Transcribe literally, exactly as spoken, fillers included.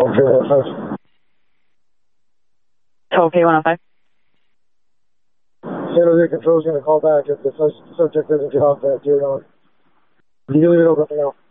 Toll-free one oh five. Toll-free one oh five. San Jose Control is going to call back if the subject doesn't get off that tier on. You leave it open for now.